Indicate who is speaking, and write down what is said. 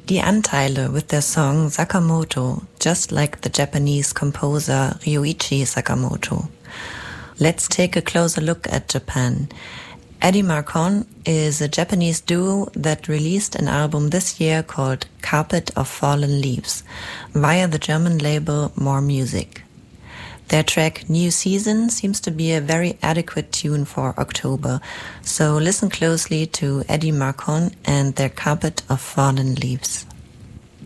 Speaker 1: Die Anteile with their song Sakamoto, just like the Japanese composer Ryuichi Sakamoto. Let's take a closer look at Japan. Eddie Marcon is a Japanese duo that released an album this year called Carpet of Fallen Leaves via the German label More Music. Their track New Season seems to be a very adequate tune for October, so listen closely to Eddie Marcon and their Carpet of Fallen Leaves.